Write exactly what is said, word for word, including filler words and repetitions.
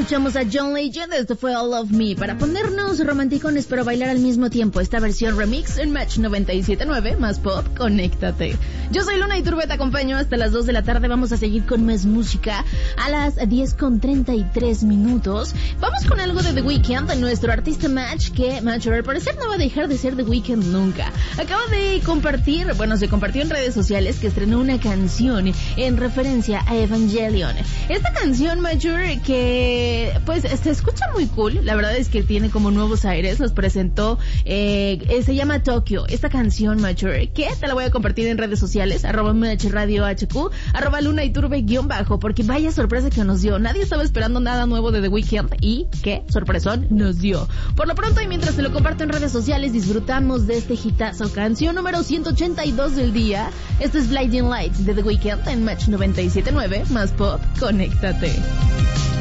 Escuchamos a John Legend, esto fue All of Me, para ponernos romanticones pero bailar al mismo tiempo. Esta versión remix en Match noventa y siete punto nueve, más pop, conéctate. Yo soy Luna Iturbe, te acompaño hasta las dos de la tarde. Vamos a seguir con más música a las diez con treinta y tres minutos. Vamos con algo de The Weeknd, nuestro artista Match, que Match al parecer no va a dejar de ser The Weeknd nunca. Acaba de compartir, bueno, se compartió en redes sociales que estrenó una canción en referencia a Evangelion. Esta canción, Mature, que pues se escucha muy cool, la verdad es que tiene como nuevos aires, los presentó, eh, se llama Tokyo, esta canción Mature, que te la voy a compartir en redes sociales, arroba Match Radio H Q, arroba Luna Iturbe guión bajo, porque vaya sorpresa que nos dio, nadie estaba esperando nada nuevo de The Weeknd y qué sorpresón nos dio. Por lo pronto y mientras te lo comparto en redes sociales, disfrutamos de este hitazo, canción número ciento ochenta y dos del día. Esto es Blinding Lights de The Weeknd en Match noventa y siete punto nueve, más pop, conéctate.